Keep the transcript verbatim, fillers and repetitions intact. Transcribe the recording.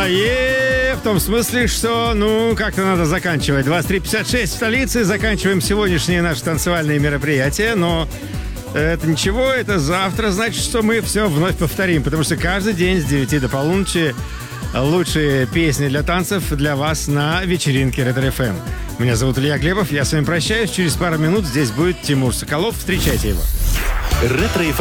е, в том смысле, что, ну, как-то надо заканчивать. двадцать три пятьдесят шесть в столице. Заканчиваем сегодняшние наши танцевальные мероприятия, но это ничего, это завтра, значит, что мы все вновь повторим, потому что каждый день с девяти до полуночи лучшие песни для танцев для вас на вечеринке Ретро-эф эм. Меня зовут Илья Глебов, я с вами прощаюсь. Через пару минут здесь будет Тимур Соколов. Встречайте его. Ретро-эф эм.